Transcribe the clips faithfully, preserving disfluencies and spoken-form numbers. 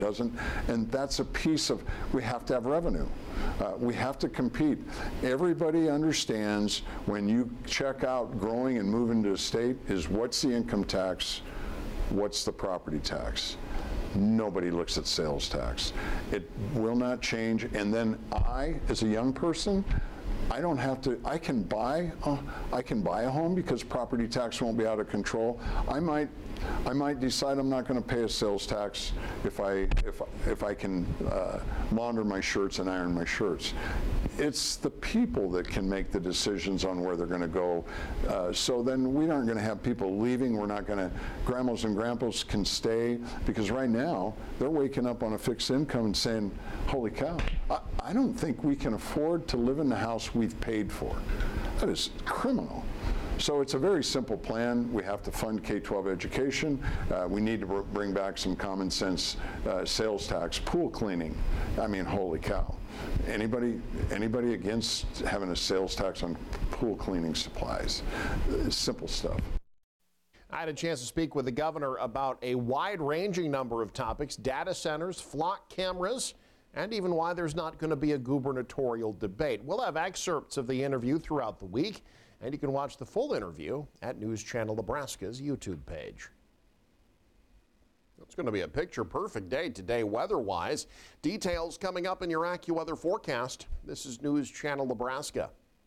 doesn't, and that's a piece of, we have to have revenue. Uh, we have to compete. Everybody understands when you check out growing and moving to a state is what's the income tax, what's the property tax. Nobody looks at sales tax. It will not change. And then I, as a young person, I don't have to, I can buy, uh, I can buy a home because property tax won't be out of control. I might, I might decide I'm not going to pay a sales tax if I, if, if I can uh, launder my shirts and iron my shirts. It's the people that can make the decisions on where they're going to go. Uh, so then we aren't going to have people leaving. We're not going to, grandmas and grandpas can stay, because right now they're waking up on a fixed income and saying, holy cow, I, I don't think we can afford to live in the house we've paid for. That is criminal. So it's a very simple plan. We have to fund K twelve education. Uh, we need to br bring back some common sense uh, sales tax, pool cleaning. I mean, holy cow. Anybody, anybody against having a sales tax on pool cleaning supplies? Uh, simple stuff. I had a chance to speak with the governor about a wide-ranging number of topics: data centers, flock cameras, and even why there's not going to be a gubernatorial debate. We'll have excerpts of the interview throughout the week, and you can watch the full interview at News Channel Nebraska's YouTube page. It's going to be a picture-perfect day today weather-wise. Details coming up in your AccuWeather forecast. This is News Channel Nebraska.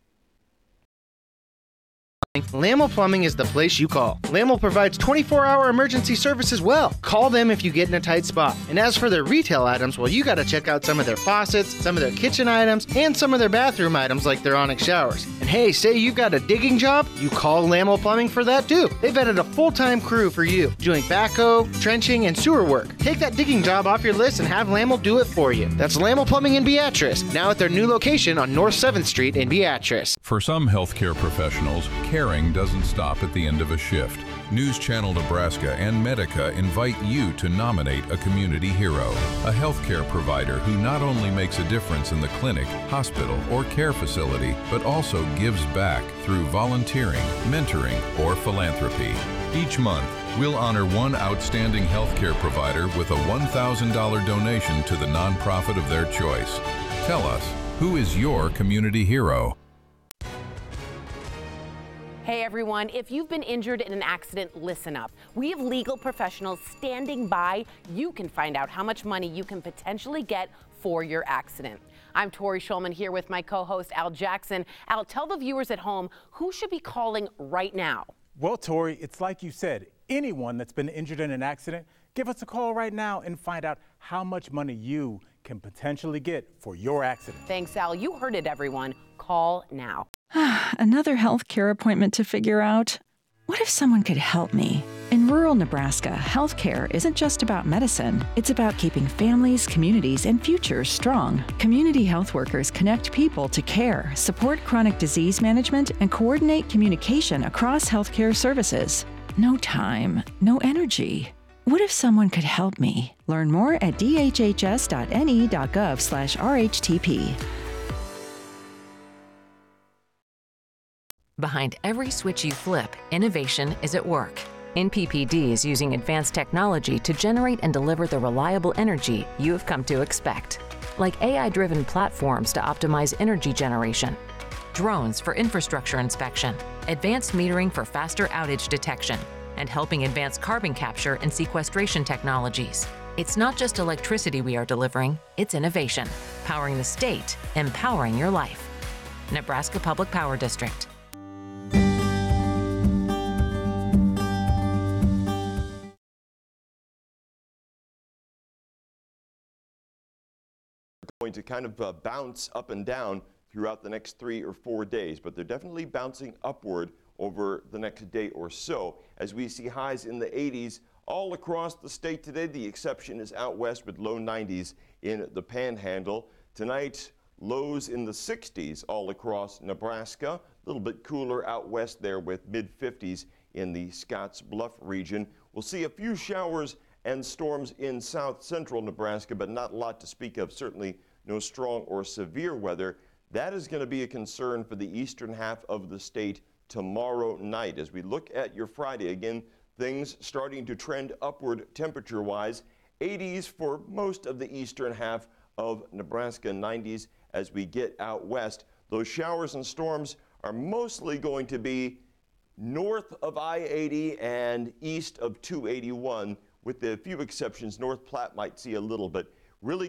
Lamel Plumbing is the place you call. Lamel provides twenty-four hour emergency service as well. Call them if you get in a tight spot. And as for their retail items, well, you got to check out some of their faucets, some of their kitchen items, and some of their bathroom items like their Onyx showers. And hey, say you've got a digging job, you call Lamel Plumbing for that too. They've added a full-time crew for you, doing backhoe, trenching, and sewer work. Take that digging job off your list and have Lamel do it for you. That's Lamel Plumbing in Beatrice, now at their new location on North seventh Street in Beatrice. For some healthcare professionals, caring doesn't stop at the end of a shift. News Channel Nebraska and Medica invite you to nominate a community hero, a healthcare provider who not only makes a difference in the clinic, hospital, or care facility, but also gives back through volunteering, mentoring, or philanthropy. Each month, we'll honor one outstanding healthcare provider with a one thousand dollar donation to the nonprofit of their choice. Tell us, who is your community hero? Hey everyone, if you've been injured in an accident, listen up. We have legal professionals standing by. You can find out how much money you can potentially get for your accident. I'm Tori Schulman here with my co-host Al Jackson. Al, tell the viewers at home who should be calling right now. Well, Tori, it's like you said, anyone that's been injured in an accident, give us a call right now and find out how much money you can potentially get for your accident. Thanks, Al. You heard it, everyone. Call now. Another health care appointment to figure out. What if someone could help me? In rural Nebraska, health care isn't just about medicine. It's about keeping families, communities, and futures strong. Community health workers connect people to care, support chronic disease management, and coordinate communication across healthcare services. No time, no energy. What if someone could help me? Learn more at d h h s dot n e dot gov slash r h t p. Behind every switch you flip, innovation is at work. N P P D is using advanced technology to generate and deliver the reliable energy you have come to expect, like A I-driven platforms to optimize energy generation, drones for infrastructure inspection, advanced metering for faster outage detection, and helping advance carbon capture and sequestration technologies. It's not just electricity we are delivering, it's innovation, powering the state, empowering your life. Nebraska Public Power District. Going to kind of uh, bounce up and down throughout the next three or four days, but they're definitely bouncing upward over the next day or so as we see highs in the eighties all across the state today. The exception is out west with low nineties in the Panhandle. Tonight, lows in the sixties all across Nebraska. A little bit cooler out west there with mid fifties in the Scotts Bluff region. We'll see a few showers and storms in south central Nebraska, but not a lot to speak of. Certainly no strong or severe weather. That is going to be a concern for the eastern half of the state tomorrow night. As we look at your Friday, again, things starting to trend upward temperature-wise. eighties for most of the eastern half of Nebraska, nineties as we get out west. Those showers and storms are mostly going to be north of I eighty and east of two eighty-one, with a few exceptions. North Platte might see a little, but really